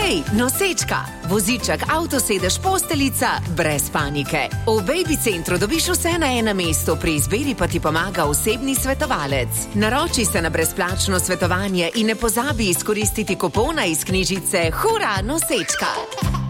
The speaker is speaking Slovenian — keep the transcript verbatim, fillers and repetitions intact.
Hej, nosečka, voziček, avtosedež, posteljica, brez panike. V Baby Centru dobiš vse na enem mestu, pri izbiri pa ti pomaga osebni svetovalec. Naroči se na brezplačno svetovanje in ne pozabi izkoristiti kupona iz knjižice Hura, nosečka.